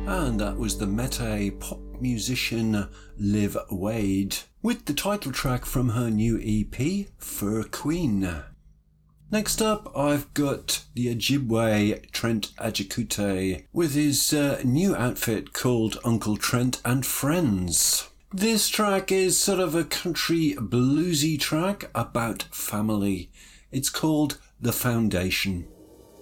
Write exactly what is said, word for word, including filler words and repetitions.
And that was the Mete pop musician Liv Wade with the title track from her new E P, Fur Queen. Next up, I've got the Ojibwe Trent Ajikute with his uh, new outfit called Uncle Trent and Friends. This track is sort of a country bluesy track about family. It's called The Foundation.